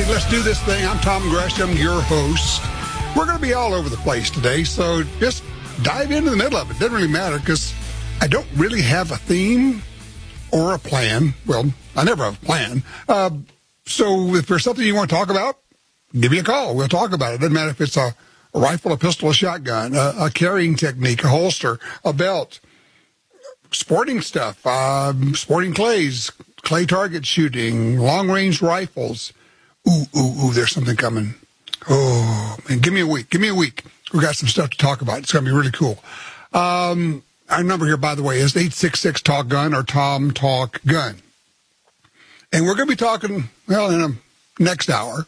everybody. Let's do this thing. I'm Tom Gresham, your host. We're going to be all over the place today, so just dive into the middle of it. Doesn't really matter because I don't really have a theme or a plan. Well, I never have a plan. So if there's something you want to talk about, give me a call. We'll talk about it. Doesn't matter if it's a rifle, a pistol, a shotgun, a carrying technique, a holster, a belt, sporting stuff, sporting clays, clay target shooting, long-range rifles. Ooh, there's something coming. Oh, man, give me a week. We got some stuff to talk about. It's going to be really cool. Our number here, by the way, is 866-TALK-GUN or Tom Talk Gun. And we're going to be talking, well, in the next hour,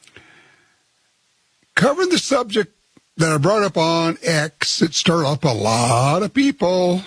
covering the subject that I brought up on X. It stirred up a lot of people.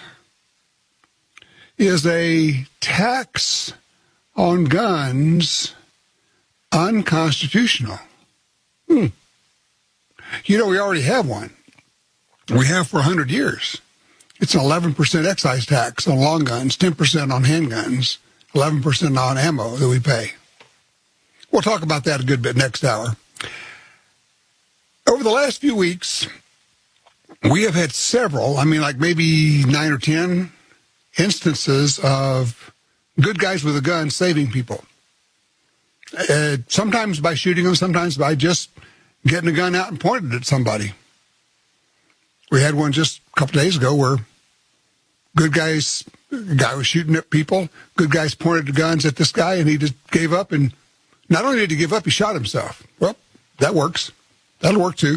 Is a tax on guns unconstitutional? You know, we already have one. We have for 100 years. It's an 11% excise tax on long guns, 10% on handguns, 11% on ammo that we pay. We'll talk about that a good bit next hour. Over the last few weeks, we have had several, like maybe 9 or 10 instances of good guys with a gun saving people. Sometimes by shooting them, sometimes by just getting a gun out and pointing it at somebody. We had one just a couple days ago where a guy was shooting at people, good guys pointed the guns at this guy, and he just gave up, and not only did he give up, he shot himself. Well, that works. That'll work too.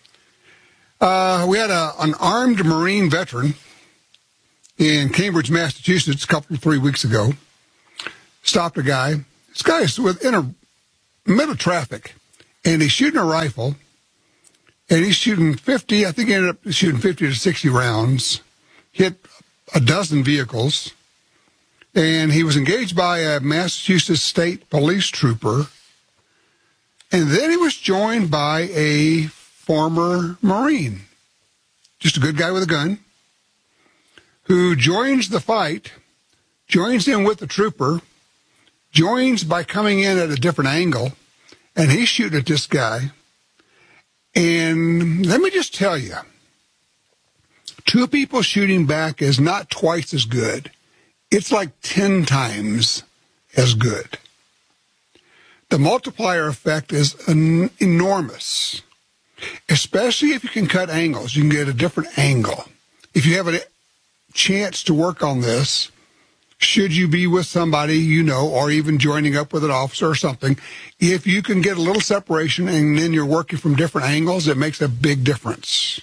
We had an armed Marine veteran in Cambridge, Massachusetts, a 3 weeks ago, stopped a guy. This guy is in a middle of traffic, and he's shooting a rifle, and he's shooting 50, I think he ended up shooting 50 to 60 rounds, hit a dozen vehicles, and he was engaged by a Massachusetts State Police trooper, and then he was joined by a former Marine, just a good guy with a gun, who joins the fight, joins in with the trooper, joins by coming in at a different angle, and he's shooting at this guy. And let me just tell you, two people shooting back is not twice as good. It's like 10 times as good. The multiplier effect is enormous, especially if you can cut angles. You can get a different angle. If you have a chance to work on this, should you be with somebody you know, or even joining up with an officer or something, if you can get a little separation and then you're working from different angles, it makes a big difference.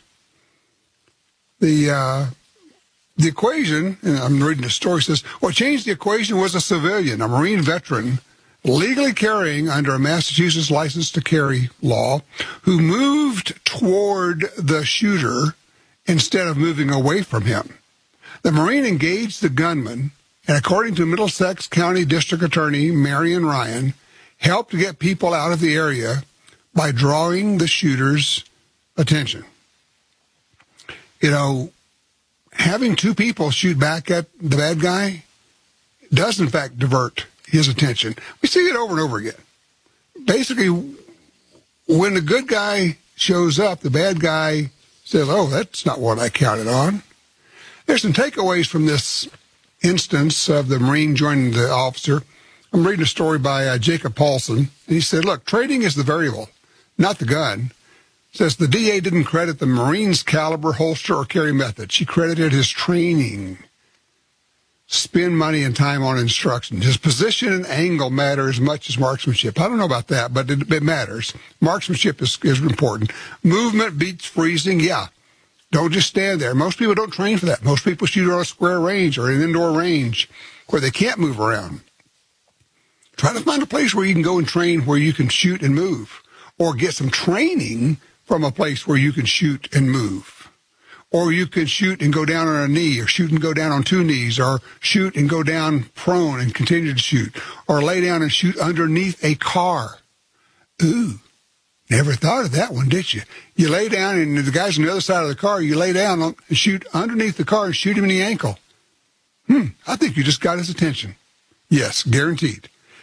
The equation, and I'm reading the story, says, what changed the equation was a civilian, a Marine veteran, legally carrying under a Massachusetts license to carry law, who moved toward the shooter instead of moving away from him. The Marine engaged the gunman, and according to Middlesex County District Attorney Marion Ryan, helped to get people out of the area by drawing the shooter's attention. You know, having two people shoot back at the bad guy does, in fact, divert his attention. We see it over and over again. Basically, when the good guy shows up, the bad guy says, oh, that's not what I counted on. There's some takeaways from this instance of the Marine joining the officer. I'm reading a story by Jacob Paulson, and he said, look, trading is the variable, not the gun. Says the DA didn't credit the Marine's caliber, holster, or carry method. She credited his training. Spend money and time on instruction. His position and angle matter as much as marksmanship. I don't know about that, but it matters. Marksmanship is important. Movement beats freezing, yeah. Don't just stand there. Most people don't train for that. Most people shoot on a square range or an indoor range where they can't move around. Try to find a place where you can go and train where you can shoot and move, or get some training from a place where you can shoot and move. Or you can shoot and go down on a knee, or shoot and go down on two knees, or shoot and go down prone and continue to shoot, or lay down and shoot underneath a car. Ooh. Never thought of that one, did you? You lay down, and the guy's on the other side of the car. You lay down and shoot underneath the car and shoot him in the ankle. I think you just got his attention. Yes, guaranteed.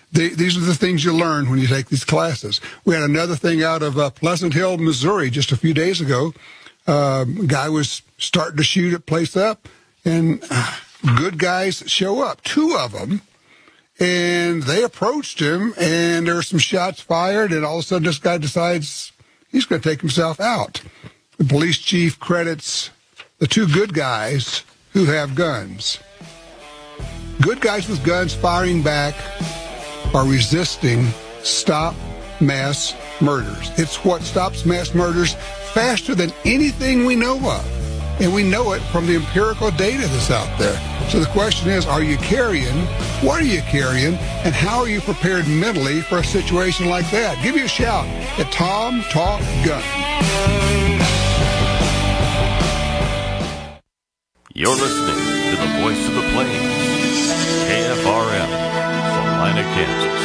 These are the things you learn when you take these classes. We had another thing out of Pleasant Hill, Missouri, just a few days ago. A guy was starting to shoot a place up, and good guys show up, 2 of them, and they approached him, and there were some shots fired, and all of a sudden this guy decides he's going to take himself out. The police chief credits the 2 good guys who have guns. Good guys with guns firing back are resisting stop mass murders. It's what stops mass murders faster than anything we know of. And we know it from the empirical data that's out there. So the question is, are you carrying? What are you carrying? And how are you prepared mentally for a situation like that? Give me a shout at Tom Talk Gun. You're listening to the Voice of the Plains, KFRM, Salina, Kansas.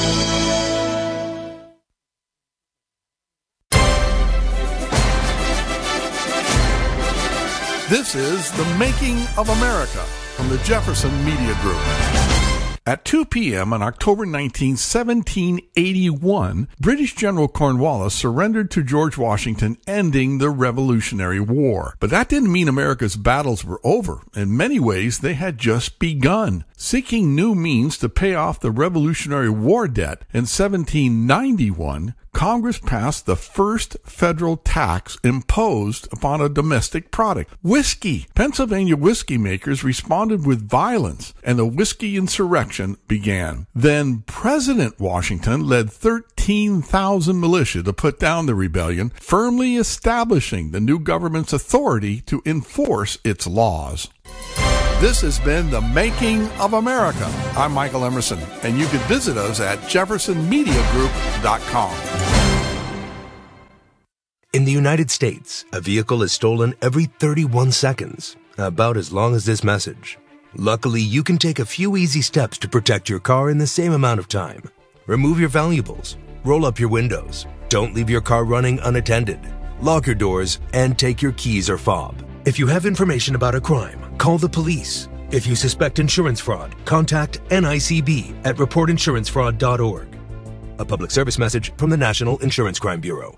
This is The Making of America from the Jefferson Media Group. At 2 p.m. on October 19, 1781, British General Cornwallis surrendered to George Washington, ending the Revolutionary War. But that didn't mean America's battles were over. In many ways, they had just begun. Seeking new means to pay off the Revolutionary War debt, in 1791, Congress passed the first federal tax imposed upon a domestic product, whiskey. Pennsylvania whiskey makers responded with violence, and the whiskey insurrection began. Then President Washington led 13,000 militia to put down the rebellion, firmly establishing the new government's authority to enforce its laws. This has been The Making of America. I'm Michael Emerson, and you can visit us at jeffersonmediagroup.com. In the United States, a vehicle is stolen every 31 seconds, about as long as this message. Luckily, you can take a few easy steps to protect your car in the same amount of time. Remove your valuables, roll up your windows, don't leave your car running unattended, lock your doors, and take your keys or fob. If you have information about a crime, call the police. If you suspect insurance fraud, contact NICB at reportinsurancefraud.org. A public service message from the National Insurance Crime Bureau.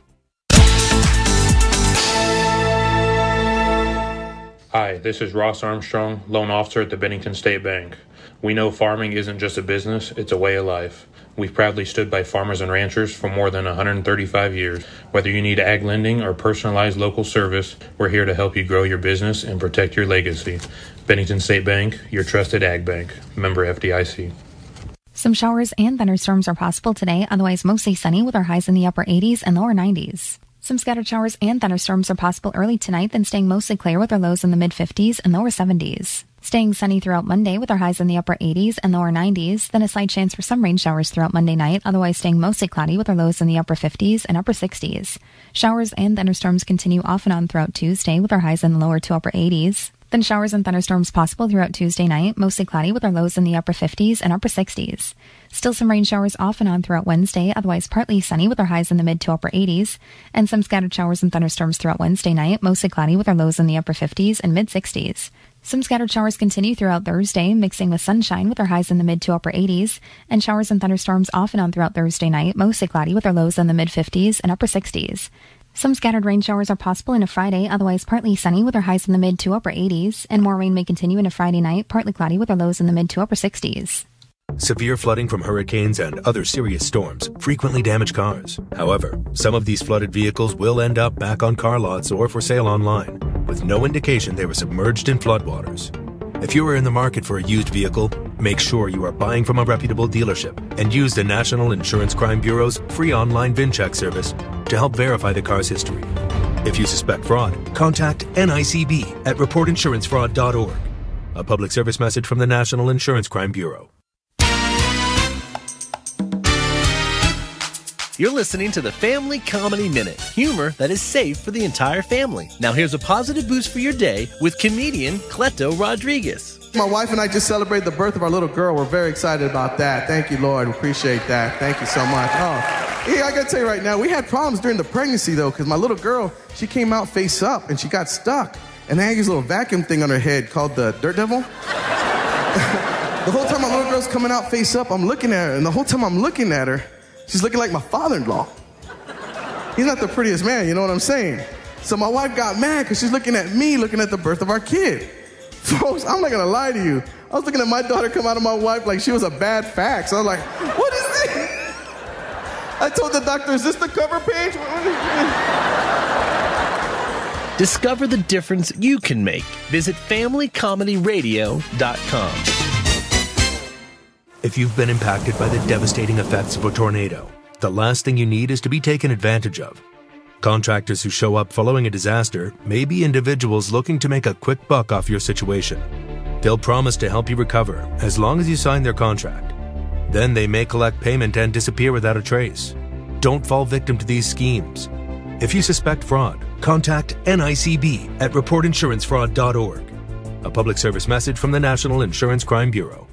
Hi, this is Ross Armstrong, loan officer at the Bennington State Bank. We know farming isn't just a business, it's a way of life. We've proudly stood by farmers and ranchers for more than 135 years. Whether you need ag lending or personalized local service, we're here to help you grow your business and protect your legacy. Bennington State Bank, your trusted ag bank. Member FDIC. Some showers and thunderstorms are possible today, otherwise mostly sunny with our highs in the upper 80s and lower 90s. Some scattered showers and thunderstorms are possible early tonight, then staying mostly clear with our lows in the mid-50s and lower 70s. Staying sunny throughout Monday with our highs in the upper 80s and lower 90s, then a slight chance for some rain showers throughout Monday night, otherwise staying mostly cloudy with our lows in the upper 50s and upper 60s. Showers and thunderstorms continue off and on throughout Tuesday with our highs in the lower to upper 80s. Then showers and thunderstorms possible throughout Tuesday night, mostly cloudy with our lows in the upper 50s and upper 60s. Still some rain showers off and on throughout Wednesday, otherwise partly sunny with our highs in the mid to upper 80s, and some scattered showers and thunderstorms throughout Wednesday night, mostly cloudy with our lows in the upper 50s and mid 60s. Some scattered showers continue throughout Thursday, mixing with sunshine with our highs in the mid to upper 80s, and showers and thunderstorms off and on throughout Thursday night, mostly cloudy with our lows in the mid 50s and upper 60s. Some scattered rain showers are possible into Friday, otherwise partly sunny with our highs in the mid to upper 80s, and more rain may continue into Friday night, partly cloudy with our lows in the mid to upper 60s. Severe flooding from hurricanes and other serious storms frequently damage cars. However, some of these flooded vehicles will end up back on car lots or for sale online, with no indication they were submerged in floodwaters. If you are in the market for a used vehicle, make sure you are buying from a reputable dealership and use the National Insurance Crime Bureau's free online VIN check service to help verify the car's history. If you suspect fraud, contact NICB at reportinsurancefraud.org. A public service message from the National Insurance Crime Bureau. You're listening to the Family Comedy Minute, humor that is safe for the entire family. Now here's a positive boost for your day with comedian Cleto Rodriguez. My wife and I just celebrated the birth of our little girl. We're very excited about that. Thank you, Lord. We appreciate that. Thank you so much. I got to tell you right now, we had problems during the pregnancy, though, because my little girl, she came out face up, and she got stuck. And they had this little vacuum thing on her head called the Dirt Devil. The whole time my little girl's coming out face up, I'm looking at her. And the whole time I'm looking at her, she's looking like my father-in-law. He's not the prettiest man, you know what I'm saying? So my wife got mad because she's looking at me, looking at the birth of our kid. Folks, I'm not going to lie to you. I was looking at my daughter come out of my wife like she was a bad fax. I was like, what is this? I told the doctor, is this the cover page? Discover the difference you can make. Visit FamilyComedyRadio.com. If you've been impacted by the devastating effects of a tornado, the last thing you need is to be taken advantage of. Contractors who show up following a disaster may be individuals looking to make a quick buck off your situation. They'll promise to help you recover as long as you sign their contract. Then they may collect payment and disappear without a trace. Don't fall victim to these schemes. If you suspect fraud, contact NICB at reportinsurancefraud.org. A public service message from the National Insurance Crime Bureau.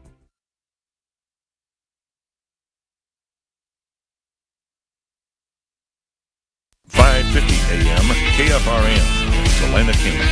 AM KFRN, Salina, Kansas.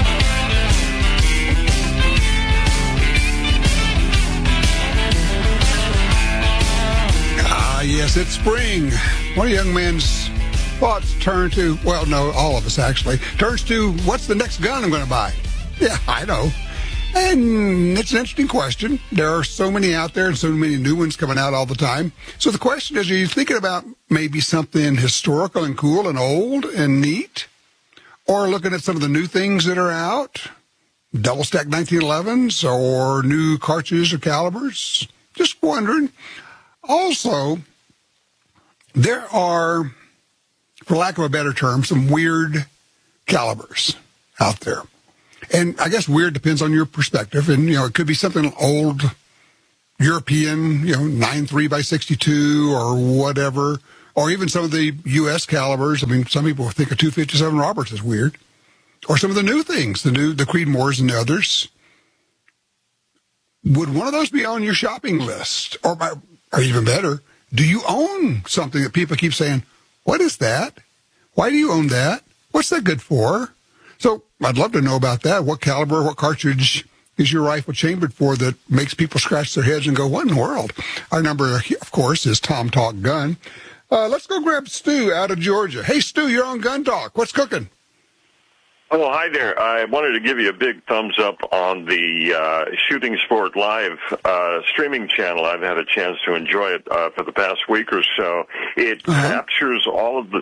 Yes, it's spring. One of young man's thoughts turn to, well, no, all of us actually, turns to, what's the next gun I'm going to buy? Yeah, I know. And it's an interesting question. There are so many out there and so many new ones coming out all the time. So the question is, are you thinking about maybe something historical and cool and old and neat? Or looking at some of the new things that are out? Double-stack 1911s or new cartridges or calibers? Just wondering. Also, there are, for lack of a better term, some weird calibers out there. And I guess weird depends on your perspective. And, it could be something old European, 9.3 by 62 or whatever. Or even some of the U.S. calibers. I mean, some people think a 257 Roberts is weird. Or some of the new things, the Creedmoors and the others. Would one of those be on your shopping list? Or even better, do you own something that people keep saying, what is that? Why do you own that? What's that good for? So I'd love to know about that. What caliber, what cartridge is your rifle chambered for that makes people scratch their heads and go, what in the world? Our number, of course, is Tom Talk Gun. Let's go grab Stu out of Georgia. Hey, Stu, you're on Gun Talk. What's cooking? Oh, hi there. I wanted to give you a big thumbs up on the Shooting Sport Live streaming channel. I've had a chance to enjoy it for the past week or so. It captures all the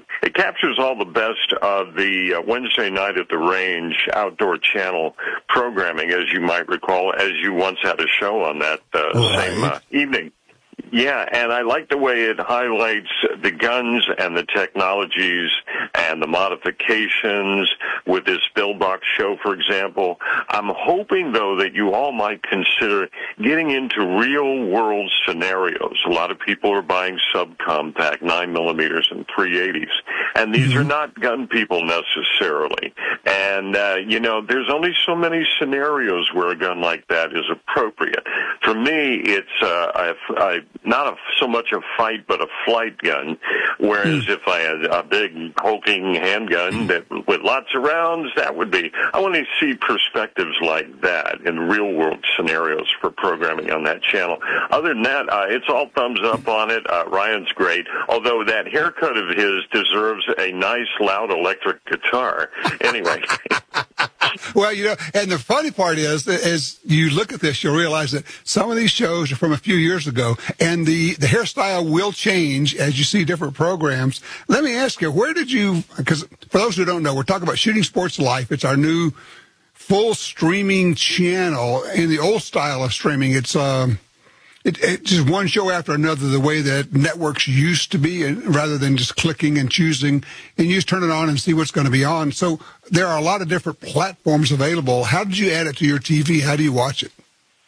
best of the Wednesday night at the range outdoor channel programming, as you might recall, as you once had a show on that same evening. Yeah, and I like the way it highlights the guns and the technologies and the modifications with this Billbox show, for example. I'm hoping, though, that you all might consider getting into real-world scenarios. A lot of people are buying subcompact 9mm and 380s, and these are not gun people necessarily. And, there's only so many scenarios where a gun like that is appropriate. For me, it's not so much a fight, but a flight gun. Whereas if I had a big hulking handgun with lots of rounds, that would be. I want to see perspectives like that in real world scenarios for programming on that channel. Other than that, it's all thumbs up on it. Ryan's great, although that haircut of his deserves a nice, loud electric guitar. Anyway. Well, and the funny part is, as you look at this, you'll realize that some of these shows are from a few years ago, and the hairstyle will change as you see different programs. Let me ask you, where did you, because for those who don't know, we're talking about Shooting Sports Life. It's our new full streaming channel. In the old style of streaming, it's just one show after another, the way that networks used to be, and rather than just clicking and choosing, and you just turn it on and see what's going to be on. So there are a lot of different platforms available. How did you add it to your TV? How do you watch it?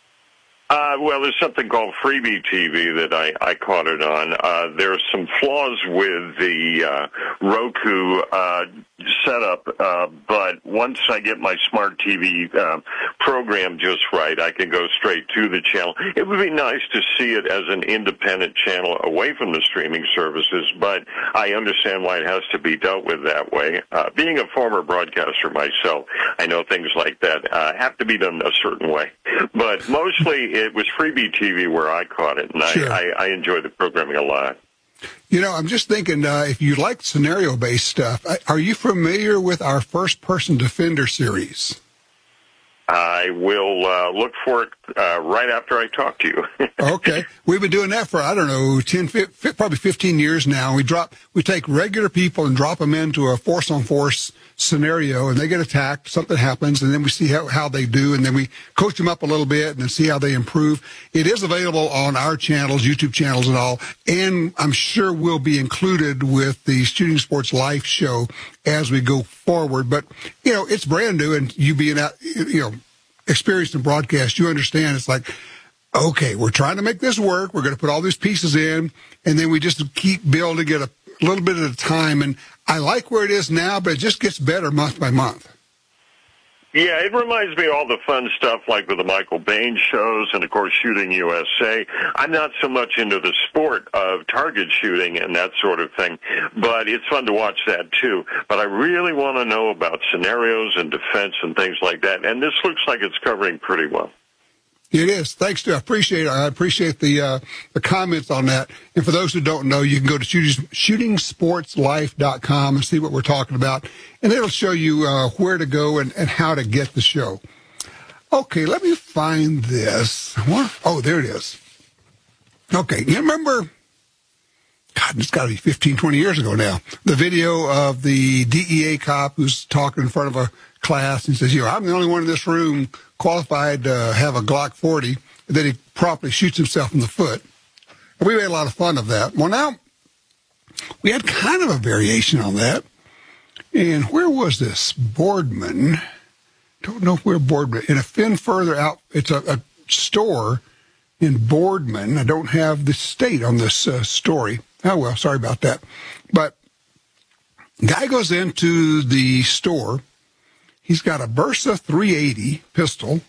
Well, there's something called Freebie TV that I caught it on. There are some flaws with the Roku setup, but once I get my smart TV program just right, I can go straight to the channel. It would be nice to see it as an independent channel away from the streaming services, but I understand why it has to be dealt with that way. Being a former broadcaster myself, I know things like that have to be done a certain way. But mostly it was Freebie TV where I caught it, and sure. I enjoy the programming a lot. You know, I'm just thinking, if you like scenario-based stuff, are you familiar with our First-Person Defender series? I will look for it right after I talk to you. Okay. We've been doing that for, I don't know, probably 15 years now. We take regular people and drop them into a force-on-force scenario, and they get attacked, something happens, and then we see how they do, and then we coach them up a little bit and then see how they improve. It is available on our channels, YouTube channels and all, and I'm sure will be included with the Shooting Sports Life show as we go forward. But, you know, it's brand new, and you being out, you know, experienced in broadcast, you understand it's like, okay, we're trying to make this work. We're going to put all these pieces in, and then we just keep building it a little bit at a time. And I like where it is now, but it just gets better month by month. Yeah, it reminds me of all the fun stuff like with the Michael Bain shows and, of course, Shooting USA. I'm not so much into the sport of target shooting and that sort of thing, but it's fun to watch that, too. But I really want to know about scenarios and defense and things like that, and this looks like it's covering pretty well. It is. Thanks to I appreciate the comments on that. And for those who don't know, you can go to shootingsportslife.com and see what we're talking about. And it'll show you where to go and how to get the show. Okay, let me find this. Oh, there it is. Okay, you remember, God, it's got to be 15, 20 years ago now, the video of the DEA cop who's talking in front of a class and says, I'm the only one in this room qualified to have a Glock 40, and then he promptly shoots himself in the foot. And we made a lot of fun of that. Well, now, we had kind of a variation on that. And where was this? Boardman. Don't know where Boardman. In a fin further out, it's a store in Boardman. I don't have the state on this story. Oh, well, sorry about that. But guy goes into the store. He's got a Bersa 380 pistol,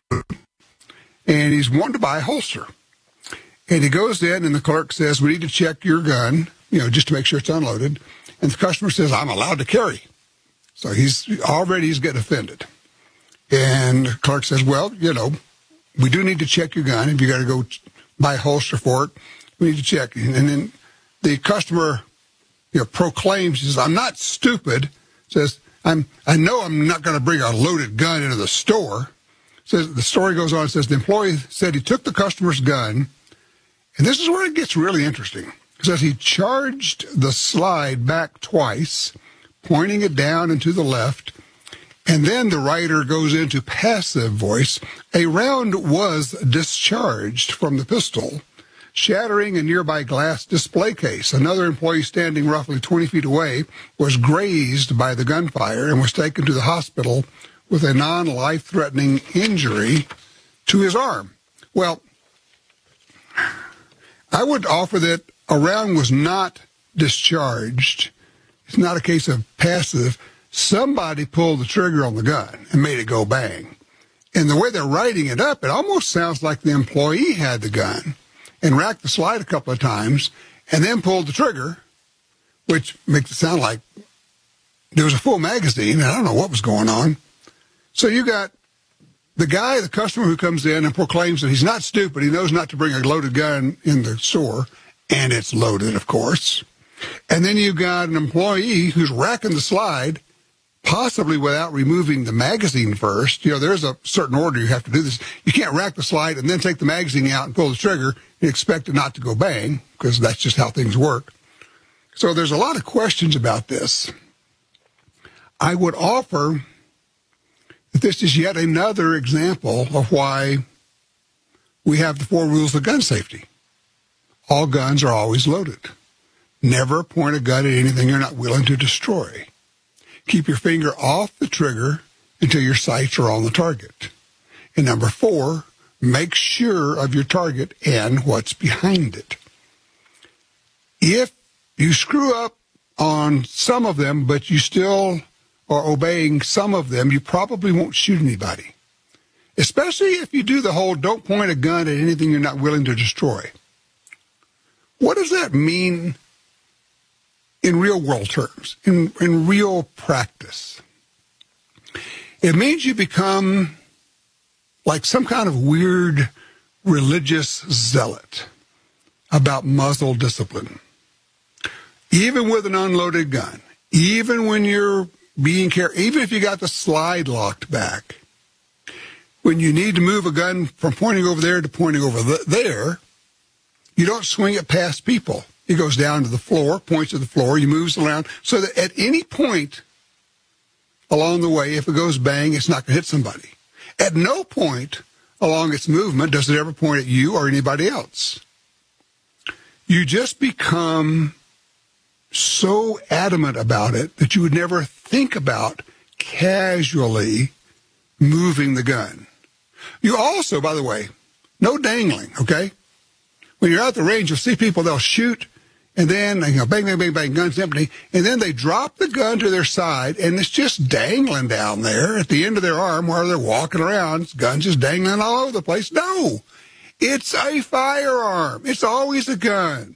and he's wanting to buy a holster. And he goes in, and the clerk says, we need to check your gun, just to make sure it's unloaded. And the customer says, I'm allowed to carry. So he's getting offended. And the clerk says, well, we do need to check your gun. If you got to go buy a holster for it, we need to check. And then the customer, proclaims, he says, I'm not stupid, says, I know I'm not going to bring a loaded gun into the store. Says the story goes on and says the employee said he took the customer's gun, and this is where it gets really interesting. It says he charged the slide back twice, pointing it down and to the left, and then the writer goes into passive voice. A round was discharged from the pistol, shattering a nearby glass display case. Another employee standing roughly 20 feet away was grazed by the gunfire and was taken to the hospital with a non-life-threatening injury to his arm. Well, I would offer that a round was not discharged. It's not a case of passive. Somebody pulled the trigger on the gun and made it go bang. And the way they're writing it up, it almost sounds like the employee had the gun and racked the slide a couple of times, and then pulled the trigger, which makes it sound like there was a full magazine, and I don't know what was going on. So you got the guy, the customer who comes in and proclaims that he's not stupid, he knows not to bring a loaded gun in the store, and it's loaded, of course. And then you got an employee who's racking the slide, possibly without removing the magazine first. There's a certain order you have to do this. You can't rack the slide and then take the magazine out and pull the trigger and expect it not to go bang, because that's just how things work. So there's a lot of questions about this. I would offer that this is yet another example of why we have the 4 rules of gun safety. All guns are always loaded. Never point a gun at anything you're not willing to destroy. Keep your finger off the trigger until your sights are on the target. And number 4, make sure of your target and what's behind it. If you screw up on some of them, but you still are obeying some of them, you probably won't shoot anybody. Especially if you do the whole don't point a gun at anything you're not willing to destroy. What does that mean in real world terms, in real practice? It means you become like some kind of weird religious zealot about muzzle discipline. Even with an unloaded gun, even when you're being careful, even if you got the slide locked back, when you need to move a gun from pointing over there to pointing over there, you don't swing it past people. It goes down to the floor, points to the floor, you moves around, so that at any point along the way, if it goes bang, it's not going to hit somebody. At no point along its movement does it ever point at you or anybody else. You just become so adamant about it that you would never think about casually moving the gun. You also, by the way, no dangling, okay? When you're out at the range, you'll see people, they'll shoot, and then, bang, bang, bang, bang, gun's empty, and then they drop the gun to their side, and it's just dangling down there at the end of their arm while they're walking around. Gun's just dangling all over the place. No, it's a firearm. It's always a gun.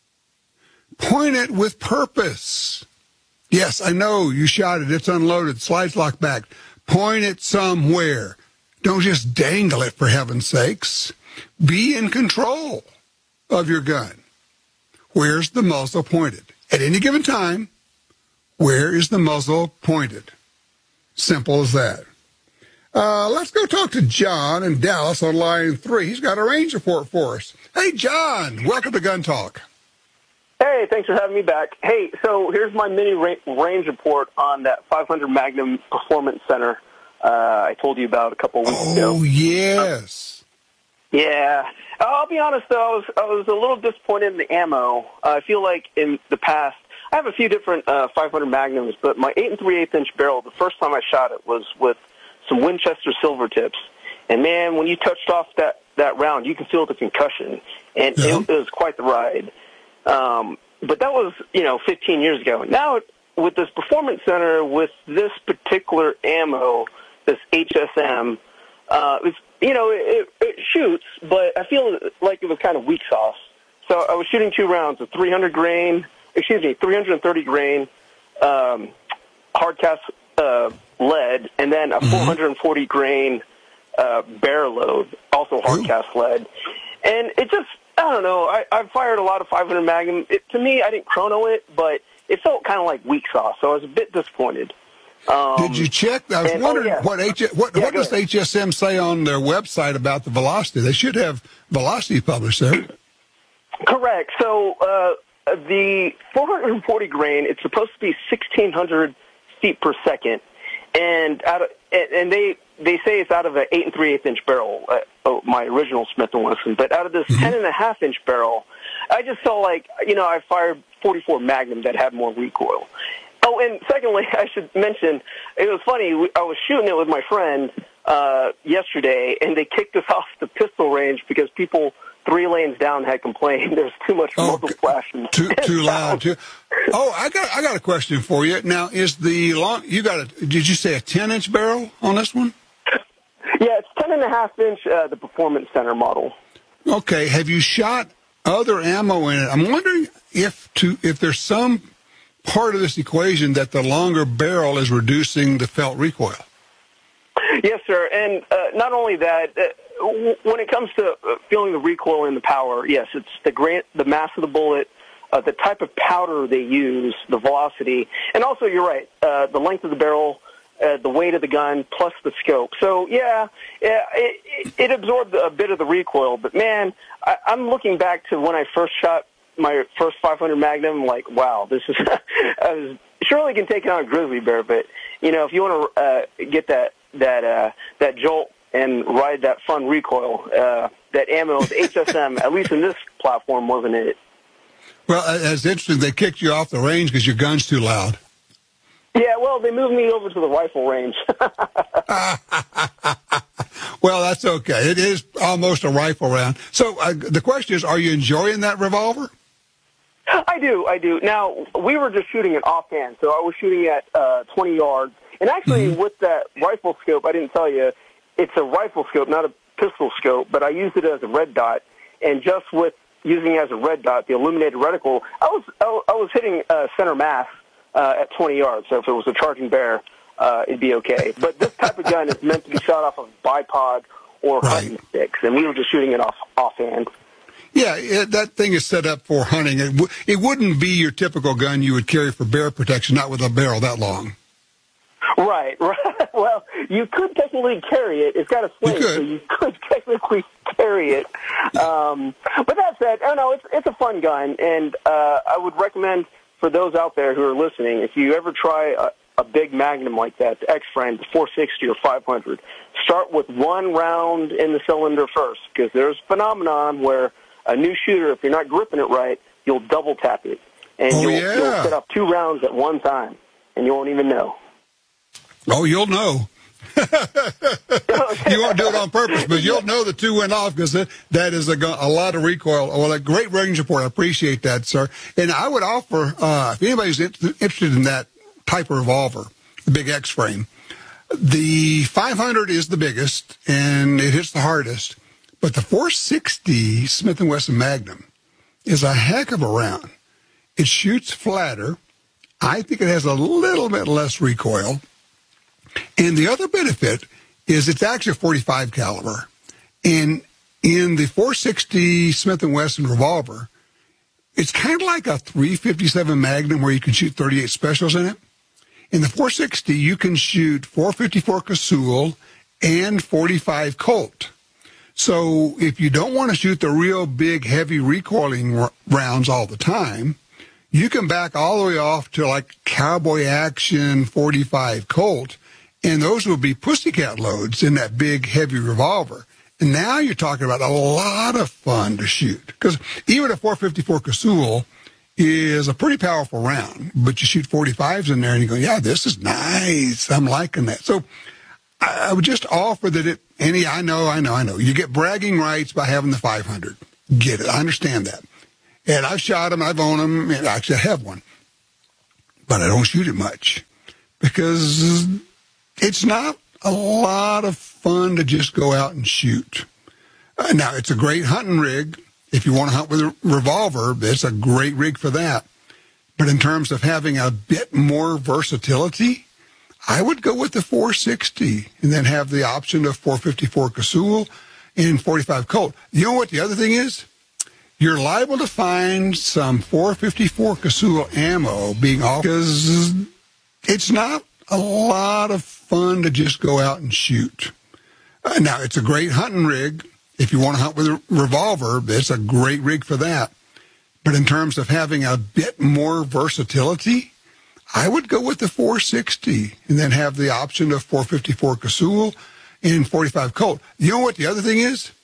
Point it with purpose. Yes, I know you shot it. It's unloaded. Slides locked back. Point it somewhere. Don't just dangle it, for heaven's sakes. Be in control of your gun. Where's the muzzle pointed? At any given time, where is the muzzle pointed? Simple as that. Let's go talk to John in Dallas on line 3. He's got a range report for us. Hey, John, welcome to Gun Talk. Hey, thanks for having me back. Hey, so here's my mini range report on that 500 Magnum Performance Center I told you about a couple of weeks ago. Oh, yes. Yeah. I'll be honest, though, I was a little disappointed in the ammo. I feel like in the past, I have a few different 500 Magnums, but my 8 3/8-inch barrel, the first time I shot it was with some Winchester silver tips. And, man, when you touched off that round, you can feel the concussion. And it was quite the ride. But that was, 15 years ago. Now, with this Performance Center, with this particular ammo, this HSM, it shoots, but I feel like it was kind of weak sauce. So I was shooting 2 rounds of 330 grain hard cast lead, and then a 440 grain barrel load, also hard cast lead. And it just, I don't know, I've fired a lot of 500 Magnum. To me, I didn't chrono it, but it felt kind of like weak sauce, so I was a bit disappointed. Did you check? I was wondering what does HSM say on their website about the velocity? They should have velocity published there. Correct. So the 440 grain, it's supposed to be 1,600 feet per second, and they say it's out of an 8 3/8-inch barrel. My original Smith & Wesson, but out of this 10.5-inch barrel, I just felt like I fired 44 Magnum that had more recoil. Oh, and secondly, I should mention, it was funny, I was shooting it with my friend yesterday, and they kicked us off the pistol range because people 3 lanes down had complained there was too much muzzle flash. Too loud. I got a question for you. Now, is the long, did you say a 10-inch barrel on this one? Yeah, it's 10.5-inch, the Performance Center model. Okay, have you shot other ammo in it? I'm wondering if there's some part of this equation that the longer barrel is reducing the felt recoil. Yes, sir. And not only that, when it comes to feeling the recoil and the power, yes, it's the mass of the bullet, the type of powder they use, the velocity, and also, you're right, the length of the barrel, the weight of the gun, plus the scope. So, it absorbed a bit of the recoil. But, man, I'm looking back to when I first shot my first 500 Magnum, like, wow, this is I surely can take it on a grizzly bear, but if you want to get that jolt and ride that fun recoil, that ammo, the HSM, at least in this platform, wasn't it. Well, it's interesting. They kicked you off the range because your gun's too loud. Yeah, well, they moved me over to the rifle range. Well, that's okay. It is almost a rifle round. So the question is, are you enjoying that revolver? I do. Now, we were just shooting it offhand, so I was shooting at 20 yards. And actually, with that rifle scope, I didn't tell you, it's a rifle scope, not a pistol scope, but I used it as a red dot. And just with using it as a red dot, the illuminated reticle, I was hitting center mass at 20 yards. So if it was a charging bear, it'd be okay. But this type of gun is meant to be shot off of bipod or hunting sticks, and we were just shooting it offhand. Yeah, that thing is set up for hunting. It wouldn't be your typical gun you would carry for bear protection, not with a barrel that long. Right. Well, you could technically carry it. It's got a sling, so you could technically carry it. But that said, I don't know, it's a fun gun, and I would recommend for those out there who are listening, if you ever try a big Magnum like that, the X-Frame, the 460 or 500, start with one round in the cylinder first, because there's a phenomenon where a new shooter, if you're not gripping it right, you'll double tap it. And you'll set up 2 rounds at one time, and you won't even know. Oh, you'll know. You won't do it on purpose, but you'll know the 2 went off, because that is a lot of recoil. Well, a great range report. I appreciate that, sir. And I would offer, if anybody's interested in that type of revolver, the big X-Frame, the 500 is the biggest, and it hits the hardest. But the 460 Smith & Wesson Magnum is a heck of a round. It shoots flatter. I think it has a little bit less recoil. And the other benefit is it's actually a 45 caliber. And in the 460 Smith & Wesson revolver, it's kind of like a 357 Magnum where you can shoot 38 specials in it. In the 460, you can shoot 454 Casull and 45 Colt. So if you don't want to shoot the real big, heavy recoiling rounds all the time, you can back all the way off to like Cowboy Action 45 Colt, and those will be pussycat loads in that big, heavy revolver. And now you're talking about a lot of fun to shoot, because even a 454 Casull is a pretty powerful round, but you shoot 45s in there and you go, yeah, this is nice. I'm liking that. So I would just offer that I know. You get bragging rights by having the 500. Get it. I understand that. And I've shot them. I've owned them. And actually, I have one. But I don't shoot it much, because it's not a lot of fun to just go out and shoot. Now, it's a great hunting rig. If you want to hunt with a revolver, it's a great rig for that. But in terms of having a bit more versatility, I would go with the 460 and then have the option of 454 Casull and 45 Colt. You know what the other thing is? You're liable to find some 454 Casull ammo being offered, because it's not a lot of fun to just go out and shoot. Now, it's a great hunting rig. If you want to hunt with a revolver, it's a great rig for that. But in terms of having a bit more versatility, I would go with the 460 and then have the option of 454 Casull and 45 Colt. You know what the other thing is?